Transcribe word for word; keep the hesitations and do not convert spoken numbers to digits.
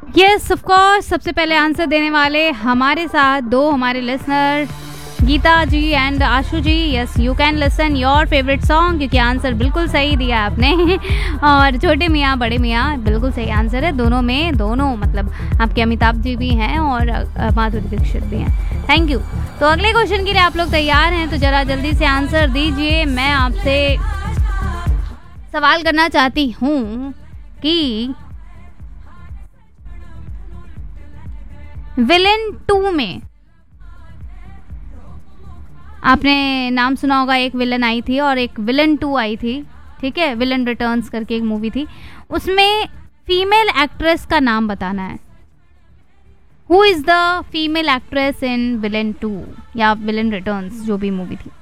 Yes of course, सबसे पहले answer देने वाले हमारे साथ दो हमारे listener Gita ji and Ashu ji. Yes, you can listen your favourite song, क्योंकि आंसर बिल्कुल सही दिया आपने। और छोटे मियाँ बड़े मियाँ बिल्कुल सही आंसर है, दोनों में दोनों मतलब आपके अमिताभ जी भी हैं और माधुरी दीक्षित भी हैं। Thank you. तो अगले क्वेश्चन के लिए आप लोग तैयार हैं? तो जरा जल्दी से आंसर दीजिए। मैं आपसे सवाल करना चाहती हूँ कि विलेन टू में आपने नाम सुना होगा, एक विलन आई थी और एक विलन टू आई थी, ठीक है, विलन रिटर्न्स करके एक मूवी थी, उसमें फीमेल एक्ट्रेस का नाम बताना है। Who is the female actress in villain to या विलन रिटर्न्स, जो भी मूवी थी।